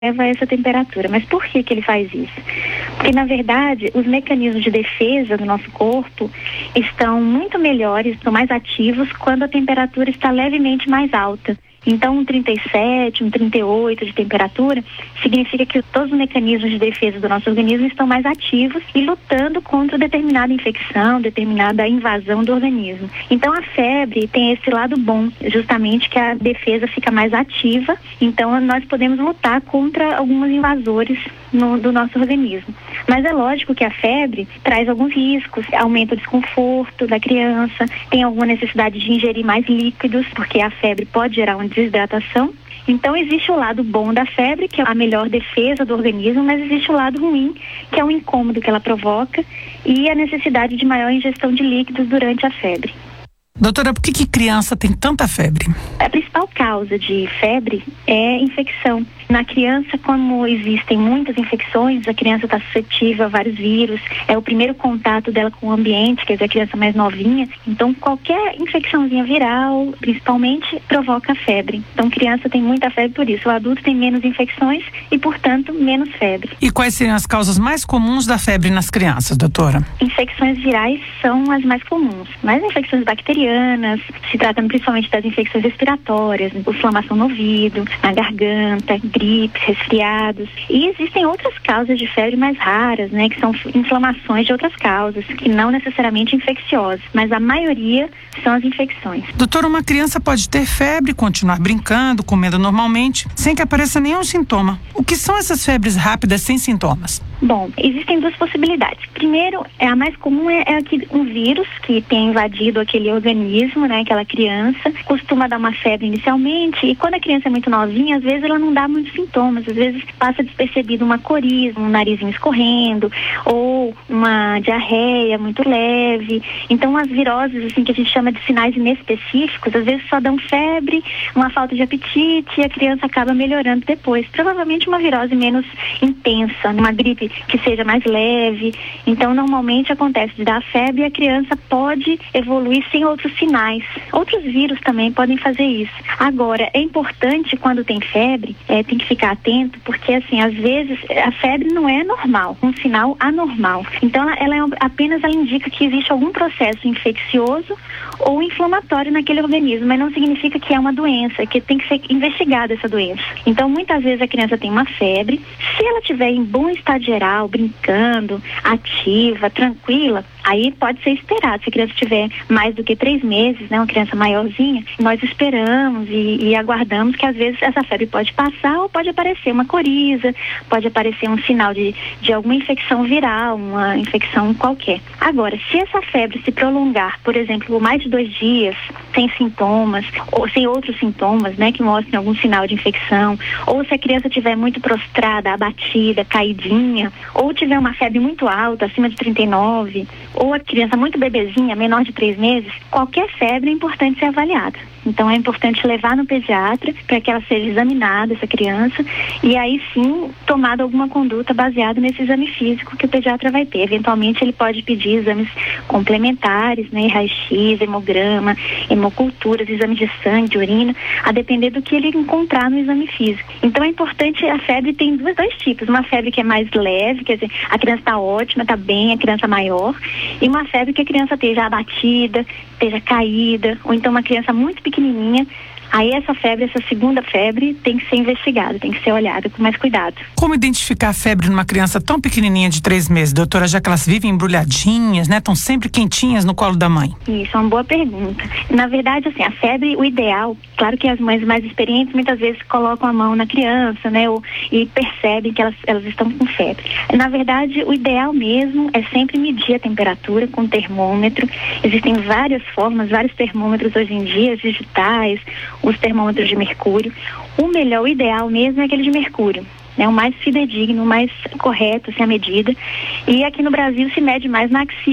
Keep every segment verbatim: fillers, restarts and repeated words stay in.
leva a essa temperatura. Mas por que que ele faz isso? Porque, na verdade, os mecanismos de defesa do nosso corpo estão muito melhores, estão mais ativos quando a temperatura está levemente mais alta. Então, um trinta e sete, um trinta e oito de temperatura significa que todos os mecanismos de defesa do nosso organismo estão mais ativos e lutando contra determinada infecção, determinada invasão do organismo. Então, a febre tem esse lado bom, justamente que a defesa fica mais ativa. Então, nós podemos lutar contra alguns invasores no, do nosso organismo. Mas é lógico que a febre traz alguns riscos, aumenta o desconforto da criança, tem alguma necessidade de ingerir mais líquidos, porque a febre pode gerar uma desidratação. Então existe o lado bom da febre, que é a melhor defesa do organismo, mas existe o lado ruim, que é o incômodo que ela provoca e a necessidade de maior ingestão de líquidos durante a febre. Doutora, por que que criança tem tanta febre? A principal causa de febre é infecção. Na criança, como existem muitas infecções, a criança está suscetível a vários vírus, é o primeiro contato dela com o ambiente, quer dizer, a criança mais novinha. Então, qualquer infecçãozinha viral, principalmente, provoca febre. Então, criança tem muita febre por isso. O adulto tem menos infecções e, portanto, menos febre. E quais seriam as causas mais comuns da febre nas crianças, doutora? Infecções virais são as mais comuns, mas infecções bacterianas, se tratando principalmente das infecções respiratórias, inflamação no ouvido, na garganta, gripes, resfriados. E existem outras causas de febre mais raras, né, que são inflamações de outras causas, que não necessariamente infecciosas, mas a maioria são as infecções. Doutora, uma criança pode ter febre, continuar brincando, comendo normalmente, sem que apareça nenhum sintoma. O que são essas febres rápidas sem sintomas? Bom, existem duas possibilidades. Primeiro, é a mais comum é, é que um vírus que tem invadido aquele organismo, né, aquela criança, costuma dar uma febre inicialmente, e quando a criança é muito novinha, às vezes ela não dá muitos sintomas, às vezes passa despercebido uma coriza, um narizinho escorrendo, ou uma diarreia muito leve. Então, as viroses, assim, que a gente chama de sinais inespecíficos, às vezes só dão febre, uma falta de apetite, e a criança acaba melhorando depois. Provavelmente uma virose menos intensa, uma gripe que seja mais leve. Então, normalmente acontece de dar febre e a criança pode evoluir sem outros sinais. Outros vírus também podem fazer isso. Agora, é importante quando tem febre, é, tem que ficar atento, porque assim, às vezes a febre não é normal, um sinal anormal. Então, ela, ela é apenas ela indica que existe algum processo infeccioso ou inflamatório naquele organismo, mas não significa que é uma doença, que tem que ser investigada essa doença. Então, muitas vezes a criança tem uma febre, se ela estiver em bom estado geral, brincando, ativa, tranquila, aí pode ser esperado. Se a criança tiver mais do que três meses, né, uma criança maiorzinha, nós esperamos e, e aguardamos que às vezes essa febre pode passar ou pode aparecer uma coriza, pode aparecer um sinal de, de alguma infecção viral, uma infecção qualquer. Agora, se essa febre se prolongar, por exemplo, por mais de dois dias, sem sintomas, ou sem outros sintomas, né, que mostrem algum sinal de infecção, ou se a criança estiver muito prostrada, abatida, caidinha, ou tiver uma febre muito alta, acima de trinta e nove, ou a criança muito bebezinha, menor de três meses, qualquer febre é importante ser avaliada. Então é importante levar no pediatra para que ela seja examinada, essa criança, e aí sim tomada alguma conduta baseada nesse exame físico que o pediatra vai ter. Eventualmente ele pode pedir exames complementares, né, raio-x, hemograma, hemoculturas, exames de sangue, de urina, a depender do que ele encontrar no exame físico. Então é importante, a febre tem dois, dois tipos, uma febre que é mais leve, quer dizer, a criança está ótima, está bem, a criança maior, e uma febre que a criança esteja abatida, esteja caída, ou então uma criança muito pequena, pequenininha, aí essa febre, essa segunda febre tem que ser investigada, tem que ser olhada com mais cuidado. Como identificar a febre numa criança tão pequenininha de três meses, doutora, já que elas vivem embrulhadinhas, né? Estão sempre quentinhas no colo da mãe? Isso, é uma boa pergunta. Na verdade, assim, a febre, o ideal, claro que as mães mais experientes muitas vezes colocam a mão na criança, né? Ou, e percebem que elas, elas estão com febre. Na verdade, o ideal mesmo é sempre medir a temperatura com termômetro. Existem várias formas, vários termômetros hoje em dia, digitais, os termômetros de mercúrio. O melhor, o ideal mesmo é aquele de mercúrio, né? O mais fidedigno, o mais correto, assim, a medida. E aqui no Brasil se mede mais na axila.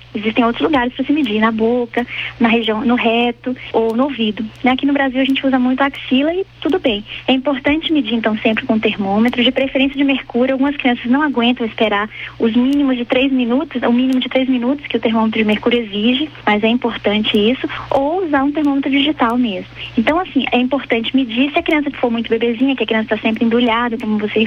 Existem outros lugares para se medir, na boca, na região, no reto ou no ouvido. Né? Aqui no Brasil a gente usa muito a axila e tudo bem. É importante medir então sempre com termômetro, de preferência de mercúrio. Algumas crianças não aguentam esperar os mínimos de três minutos, o mínimo de três minutos que o termômetro de mercúrio exige, mas é importante isso, ou usar um termômetro digital mesmo. Então assim, é importante medir. Se a criança for muito bebezinha, que a criança está sempre embrulhada, como vocês